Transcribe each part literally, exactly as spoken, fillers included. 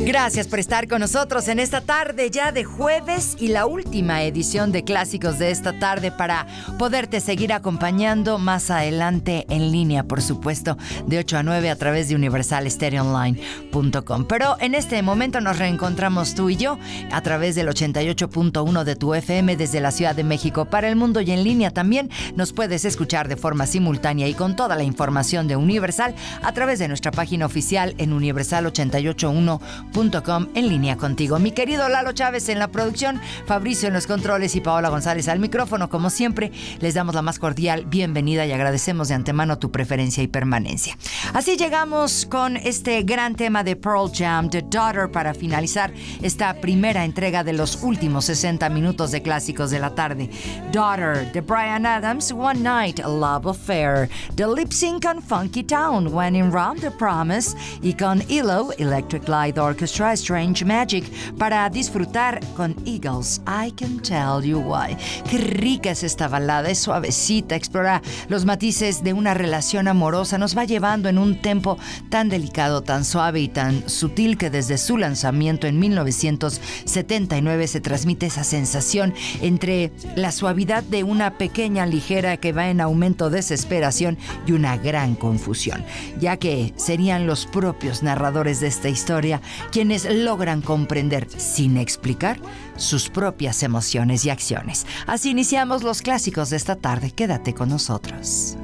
Gracias por estar con nosotros en esta tarde ya de jueves y la última edición de Clásicos de esta tarde para poderte seguir acompañando más adelante en línea, por supuesto, de ocho a nueve a través de universal stereo online punto com. Pero en este momento nos reencontramos tú y yo a través del ochenta y ocho punto uno de tu F M desde la Ciudad de México para el mundo, y en línea también nos puedes escuchar de forma simultánea y con toda la información de Universal a través de nuestra página oficial en universal ochenta y ocho uno punto com, en línea contigo. Mi querido Lalo Chávez en la producción, Fabricio en los controles y Paola González al micrófono. Como siempre, les damos la más cordial bienvenida y agradecemos de antemano tu preferencia y permanencia. Así llegamos con este gran tema de Pearl Jam, The Daughter, para finalizar esta primera entrega de los últimos sesenta minutos de Clásicos de la tarde. Daughter, de Bryan Adams, One Night, A Love Affair, The Lip Sync con Funky Town, When in Rome, The Promise, y con E L O, Electric Light Orchestra, Strange Magic, para disfrutar con Eagles, I Can Tell You Why. Qué rica es esta balada, es suavecita, explora los matices de una relación amorosa, nos va llevando en un tempo tan delicado, tan suave y tan sutil que desde su lanzamiento en mil novecientos setenta y nueve se transmite esa sensación entre la suavidad de una pequeña ligera que va en aumento de desesperación y una gran confusión, ya que serían los propios narradores de esta historia quienes logran comprender, sin explicar, sus propias emociones y acciones. Así iniciamos los Clásicos de esta tarde. Quédate con nosotros.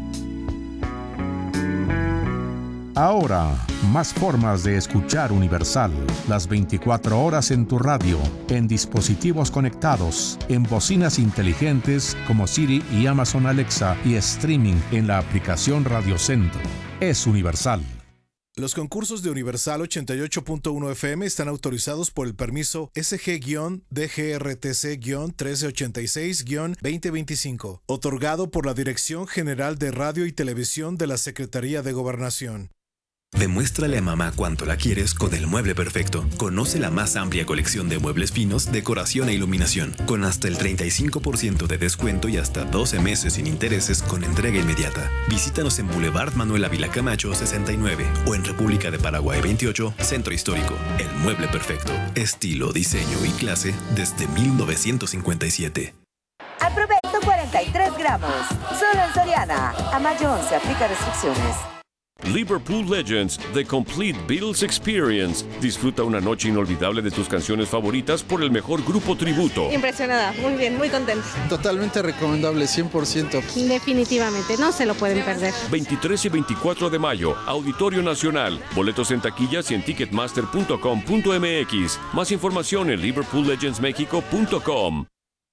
Ahora, más formas de escuchar Universal. Las veinticuatro horas en tu radio, en dispositivos conectados, en bocinas inteligentes como Siri y Amazon Alexa, y streaming en la aplicación Radio Centro. Es Universal. Los concursos de Universal ochenta y ocho punto uno F M están autorizados por el permiso S G D G R T C trece ochenta y seis veinte veinticinco, otorgado por la Dirección General de Radio y Televisión de la Secretaría de Gobernación. Demuéstrale a mamá cuánto la quieres con el mueble perfecto. Conoce la más amplia colección de muebles finos, decoración e iluminación, con hasta el treinta y cinco por ciento de descuento y hasta doce meses sin intereses con entrega inmediata. Visítanos en Boulevard Manuel Ávila Camacho sesenta y nueve o en República de Paraguay veintiocho, Centro Histórico. El mueble perfecto. Estilo, diseño y clase desde mil novecientos cincuenta y siete. Aprovecho cuarenta y tres gramos. Solo en Soriana. A mayo once aplica restricciones. Liverpool Legends, The Complete Beatles Experience. Disfruta una noche inolvidable de tus canciones favoritas por el mejor grupo tributo. Impresionada, muy bien, muy contenta. Totalmente recomendable, cien por ciento. Definitivamente, no se lo pueden perder. veintitrés y veinticuatro de mayo, Auditorio Nacional. Boletos en taquillas y en ticketmaster punto com punto m x. Más información en liverpool legends mexico punto com.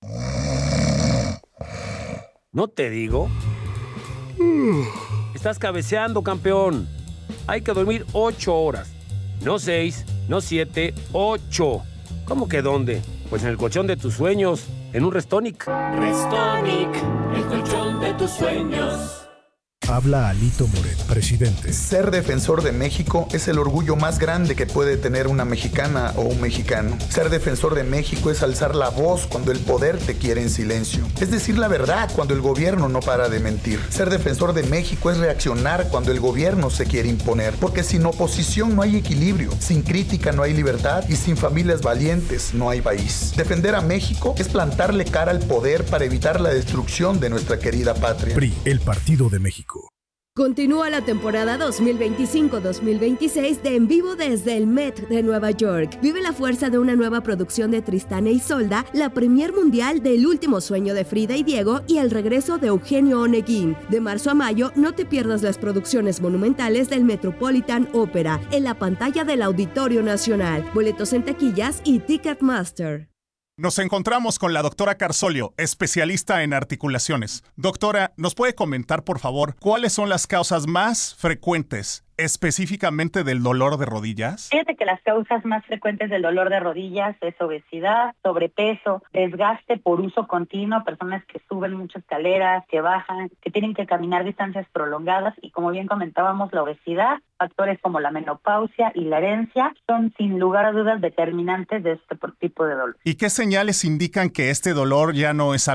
¿No te digo? Estás cabeceando, campeón. Hay que dormir ocho horas. No seis, no siete, ocho. ¿Cómo que dónde? Pues en el colchón de tus sueños, en un Restonic. Restonic, el colchón de tus sueños. Habla Alito Moreno, presidente. Ser defensor de México es el orgullo más grande que puede tener una mexicana o un mexicano. Ser defensor de México es alzar la voz cuando el poder te quiere en silencio. Es decir la verdad cuando el gobierno no para de mentir. Ser defensor de México es reaccionar cuando el gobierno se quiere imponer. Porque sin oposición no hay equilibrio, sin crítica no hay libertad y sin familias valientes no hay país. Defender a México es plantarle cara al poder para evitar la destrucción de nuestra querida patria. P R I, el Partido de México. Continúa la temporada dos mil veinticinco dos mil veintiséis de En Vivo desde el Met de Nueva York. Vive la fuerza de una nueva producción de Tristán e Isolda, la premier mundial de El último sueño de Frida y Diego y el regreso de Eugenio Oneguín. De marzo a mayo, no te pierdas las producciones monumentales del Metropolitan Opera en la pantalla del Auditorio Nacional. Boletos en taquillas y Ticketmaster. Nos encontramos con la doctora Carsolio, especialista en articulaciones. Doctora, ¿nos puede comentar, por favor, cuáles son las causas más frecuentes específicamente del dolor de rodillas? Fíjate que las causas más frecuentes del dolor de rodillas es obesidad, sobrepeso, desgaste por uso continuo, personas que suben muchas escaleras, que bajan, que tienen que caminar distancias prolongadas y, como bien comentábamos, la obesidad, factores como la menopausia y la herencia son sin lugar a dudas determinantes de este tipo de dolor. ¿Y qué señales indican que este dolor ya no es algo